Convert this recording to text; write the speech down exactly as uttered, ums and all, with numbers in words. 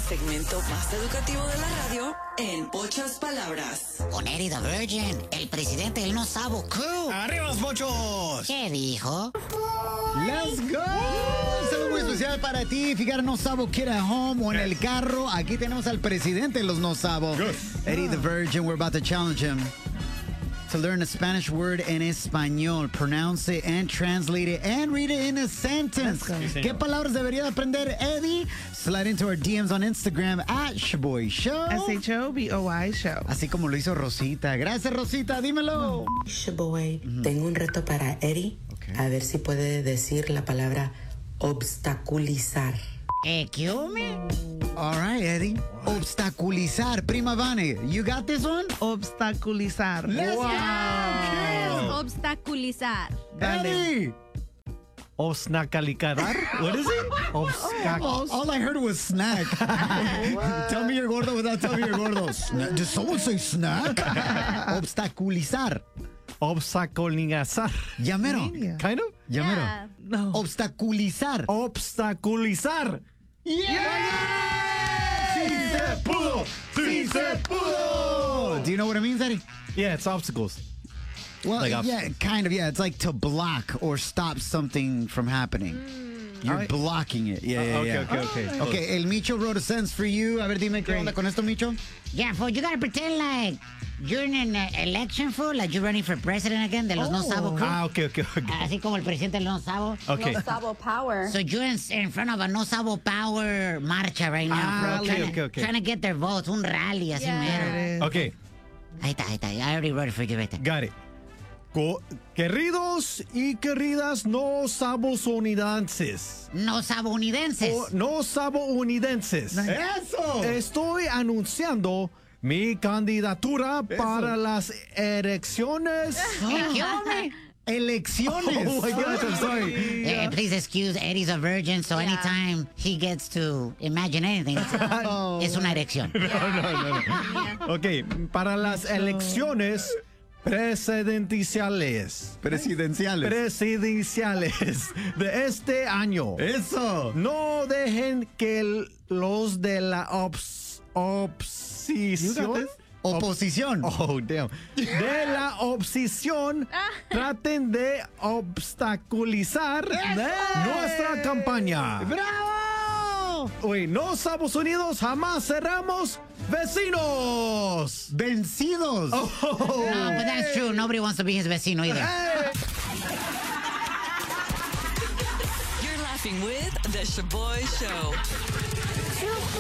segmento más educativo de la radio en pocas palabras. Con Eddie the Virgin, el presidente del No Sabo Crew. ¡Arriba los pochos! ¿Qué dijo? ¡Let's go! Saludo muy especial para ti, fijar No Sabo Kid at home o en el carro. Aquí tenemos al presidente de los No Sabo, Eddie the Virgin. We're about to challenge him to learn a Spanish word en español, pronounce it and translate it and read it in a sentence. ¿Qué palabras debería de aprender Eddie? Slide into our D Ms on Instagram at Shaboy Show. S H O B O Y Show. Así como lo hizo Rosita. Gracias, Rosita. Dímelo. Shaboy, tengo un reto para Eddie. Okay. A ver si puede decir la palabra obstaculizar. ¿Eh, qué hume? All right, Eddie. Obstaculizar. Prima Vane, you got this one? Obstaculizar. Let's Wow. go. Obstaculizar. Eddie. Osnacalicarar? What is it? Obstac- All, all I heard was snack. Tell me you're gordo without telling me you're gordo. Sna- Did someone say snack? Obstaculizar. Obstaculizar. Ya mero. Yeah. Kind of? Ya mero. Yeah. No. Obstaculizar. Obstaculizar. Yeah! Sí se pudo. Sí se pudo. Do you know what it means, Eddie? Yeah, it's obstacles. Well, Like obst- yeah, kind of. Yeah, it's like to block or stop something from happening. You're Alright. blocking it. Yeah, yeah, okay, yeah. okay, okay. Okay, el Micho wrote a sentence for you. A ver, dime qué onda con esto, Micho. Yeah, fool, you gotta pretend like you're in an uh, election, fool, like you're running for president again, de los No Sabo Crew. Ah, okay, okay, okay. Así como el presidente del No Sabo. Okay. No Sabo Power. So you're in, in front of a No Sabo Power marcha right now. Ah, bro, okay, trying, okay, okay. Trying to get their votes, un rally así Yeah. mero. Okay, Ahí está, ahí está. I already wrote it for you right there. got it. Co- queridos y queridas no sabonidenses. No sabonidenses. O no sabonidenses. ¡Eso! Estoy anunciando mi candidatura para las elecciones. ¿Qué, qué hombre? Elecciones. Oh my gosh, I'm sorry. Eh, please excuse, Eddie's a virgin, so Yeah. anytime he gets to imagine anything, it's, es una erección. Ok, para las elecciones presidenciales. Presidenciales. Presidenciales de este año. Eso. No dejen que el- los de la ops, opposición. Oposición. Oh, damn. De la oposición traten de obstaculizar nuestra campaña. ¡Bravo! Oye, no Estados Unidos jamás cerramos vecinos. Vencidos. No, but that's true. Nobody wants to be his vecino either. You're laughing with The Shaboy Show.